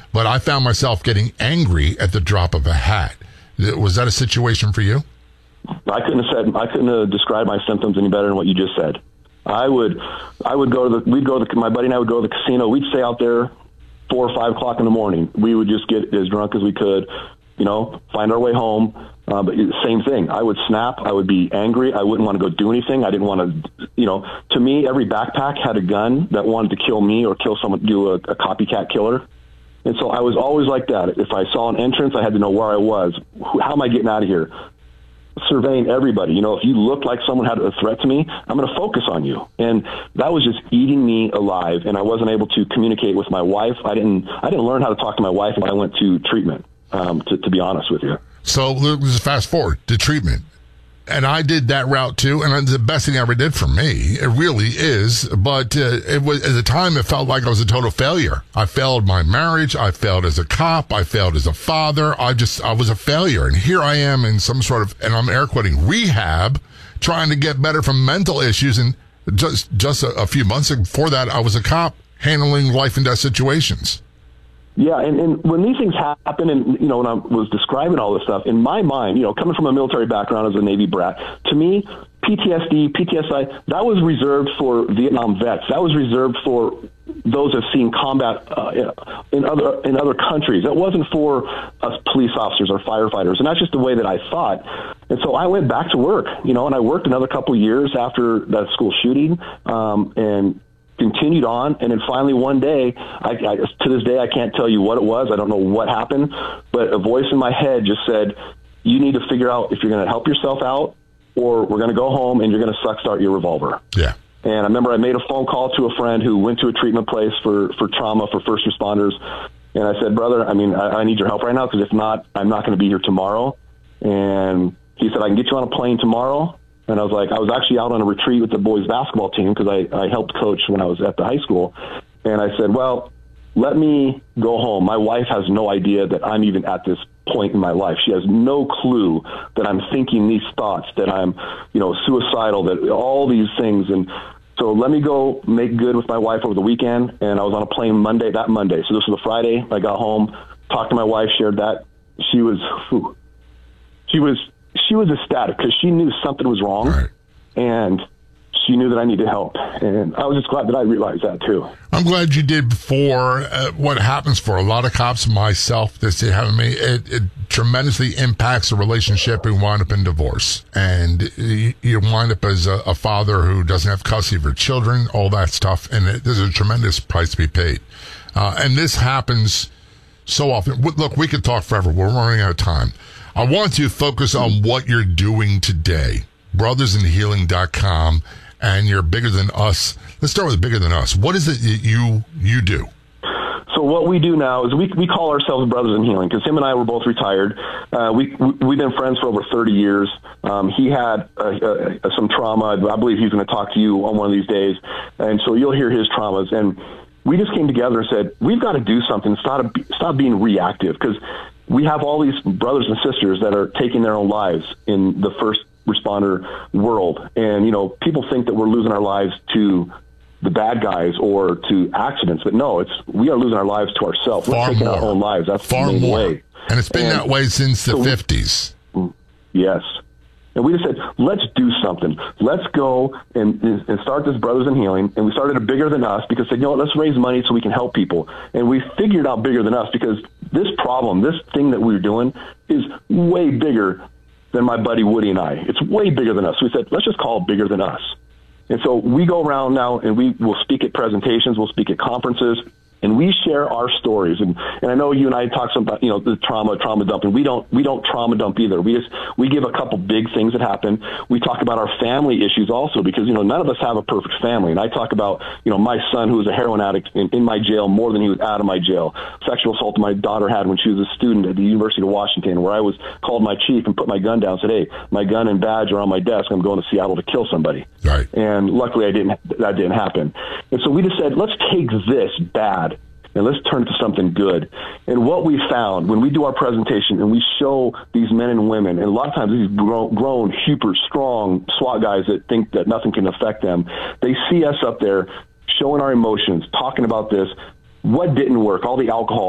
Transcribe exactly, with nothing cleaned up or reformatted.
but I found myself getting angry at the drop of a hat. Was that a situation for you? I couldn't have said, I couldn't have described my symptoms any better than what you just said. I would, I would go to the, we'd go to the, my buddy and I would go to the casino. We'd stay out there four or five o'clock in the morning. We would just get as drunk as we could, you know, find our way home. Uh, but same thing. I would snap. I would be angry. I wouldn't want to go do anything. I didn't want to, you know, to me, every backpack had a gun that wanted to kill me or kill someone, do a, a copycat killer. And so I was always like that. If I saw an entrance, I had to know where I was. How am I getting out of here? Surveying everybody. You know, if you looked like someone had a threat to me, I'm going to focus on you. And that was just eating me alive. And I wasn't able to communicate with my wife. I didn't, I didn't learn how to talk to my wife until I went to treatment, um, to, to be honest with you. So let's fast forward to treatment. And I did that route too, and the best thing ever did for me. It really is. But uh, it was at the time it felt like I was a total failure. I failed my marriage. I failed as a cop. I failed as a father. I just I was a failure. And here I am in some sort of, and I'm air quoting, rehab, trying to get better from mental issues. And just just a, a few months before that, I was a cop handling life and death situations. Yeah, and, and when these things happen, and, you know, when I was describing all this stuff, in my mind, you know, coming from a military background as a Navy brat, to me, P T S D, P T S I, that was reserved for Vietnam vets. That was reserved for those that have seen combat uh, in other in other countries. That wasn't for us police officers or firefighters, and that's just the way that I thought. And so I went back to work, you know, and I worked another couple of years after that school shooting, um, and continued on, and then finally one day, I, I, to this day, I can't tell you what it was. I don't know what happened, but a voice in my head just said, you need to figure out if you're going to help yourself out, or we're going to go home and you're going to suck start your revolver. Yeah. And I remember I made a phone call to a friend who went to a treatment place for, for trauma for first responders. And I said, brother, I mean, I, I need your help right now, because if not, I'm not going to be here tomorrow. And he said, I can get you on a plane tomorrow. And I was like, I was actually out on a retreat with the boys basketball team, because I, I helped coach when I was at the high school. And I said, well, let me go home. My wife has no idea that I'm even at this point in my life. She has no clue that I'm thinking these thoughts, that I'm, you know, suicidal, that all these things. And so let me go make good with my wife over the weekend. And I was on a plane Monday, that Monday. So this was a Friday. I got home, talked to my wife, shared that. She was, whew, she was, she was ecstatic, because she knew something was wrong, right, and she knew that I needed help. And I was just glad that I realized that too. I'm glad you did before. Uh, what happens for a lot of cops, myself, this happened to me, it, it tremendously impacts a relationship and wind up in divorce. And you, you wind up as a, a father who doesn't have custody of your children, all that stuff. And it, there's a tremendous price to be paid. Uh, and this happens so often. Look, we could talk forever. We're running out of time. I want to focus on what you're doing today. brothers in healing dot com, and you're Bigger Than Us. Let's start with Bigger Than Us. What is it you you do? So what we do now is we we call ourselves Brothers in Healing, because him and I were both retired. Uh, we, we, we've been friends for over thirty years. Um, he had uh, uh, some trauma. I believe he's going to talk to you on one of these days. And so you'll hear his traumas. And we just came together and said, we've got to do something. Stop, stop being reactive, because we have all these brothers and sisters that are taking their own lives in the first responder world. And, you know, people think that we're losing our lives to the bad guys or to accidents, but no, it's, we are losing our lives to ourselves. We're taking our own lives. That's Far the main more. way. And it's been and that way since the so fifties. We, yes. And we just said, let's do something. Let's go and, and start this Brothers in Healing. And we started a Bigger Than Us, because said, you know what, let's raise money so we can help people. And we figured out Bigger Than Us, because this problem, this thing that we're doing, is way bigger than my buddy Woody and I. It's way bigger than us. So we said, let's just call it Bigger Than Us. And so we go around now, and we will speak at presentations, we'll speak at conferences, and we share our stories. And, and I know you and I talk some about, you know, the trauma, trauma dumping. We don't, we don't trauma dump either. We just, we give a couple big things that happen. We talk about our family issues also, because, you know, none of us have a perfect family. And I talk about, you know, my son, who was a heroin addict in, in my jail more than he was out of my jail. Sexual assault my daughter had when she was a student at the University of Washington, where I was called my chief and put my gun down and said, hey, my gun and badge are on my desk. I'm going to Seattle to kill somebody. Right. And luckily I didn't, that didn't happen. And so we just said, let's take this bad and let's turn it to something good. And what we found when we do our presentation and we show these men and women, and a lot of times these grown, grown super strong SWAT guys that think that nothing can affect them, they see us up there showing our emotions, talking about this, what didn't work, all the alcohol,